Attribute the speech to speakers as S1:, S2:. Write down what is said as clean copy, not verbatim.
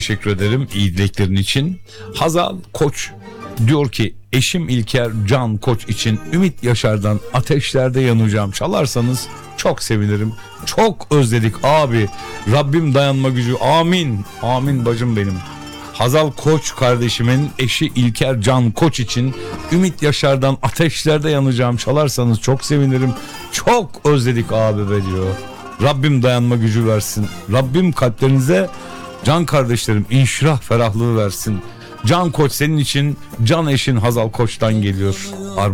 S1: Teşekkür ederim iyi dileklerin için. Hazal Koç diyor ki eşim İlker Can Koç için Ümit Yaşar'dan Ateşlerde Yanacağım çalarsanız çok sevinirim. Çok özledik abi. Rabbim dayanma gücü. Amin. Amin bacım benim. Hazal Koç kardeşimin eşi İlker Can Koç için Ümit Yaşar'dan Ateşlerde Yanacağım çalarsanız çok sevinirim. Çok özledik abi be diyor. Rabbim dayanma gücü versin. Rabbim kalplerinize can kardeşlerim inşirah ferahlığı versin. Can Koç senin için can eşin Hazal Koç'tan geliyor.